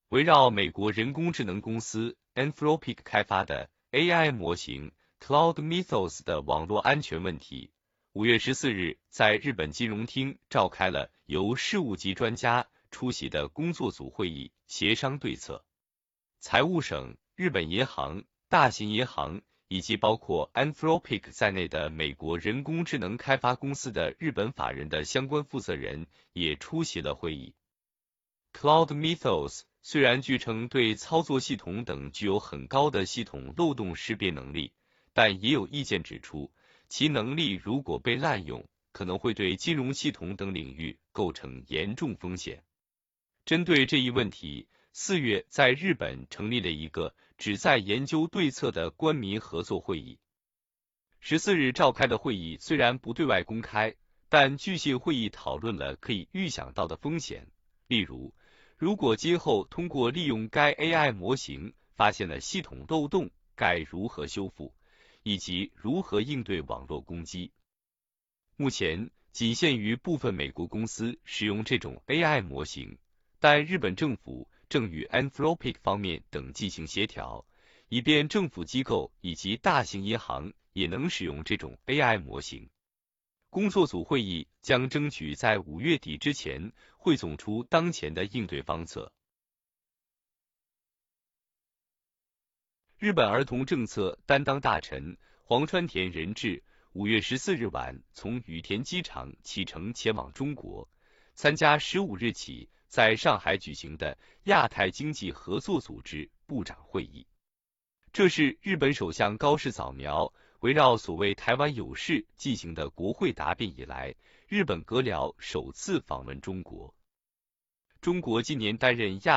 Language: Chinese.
围绕美国人工智能公司 Anthropic 开发的 AI 模型 Cloud Mythos 的网络安全问题，5月14日在日本金融厅召开了由事务级专家出席的工作组会议，协商对策。财务省、日本银行、大型银行以及包括 Anthropic 在内的美国人工智能开发公司的日本法人的相关负责人也出席了会议。Cloud Mythos 虽然据称对操作系统等具有很高的系统漏洞识别能力，但也有意见指出，其能力如果被滥用，可能会对金融系统等领域构成严重风险。针对这一问题，4月在日本成立了一个旨在研究对策的官民合作会议。14日召开的会议虽然不对外公开，但据信会议讨论了可以预想到的风险，例如，如果今后通过利用该 AI 模型发现了系统漏洞，该如何修复，以及如何应对网络攻击。目前仅限于部分美国公司使用这种 AI 模型，但日本政府正与 Anthropic 方面等进行协调，以便政府机构以及大型银行也能使用这种 AI 模型。工作组会议将争取在5月底之前汇总出当前的应对方策。日本儿童政策担当大臣黄川田仁志5月14日晚从羽田机场启程前往中国，参加15日起在上海举行的亚太经济合作组织部长会议。这是日本首相高市早苗围绕所谓台湾有事进行的国会答辩以来，日本阁僚首次访问中国。中国今年担任亚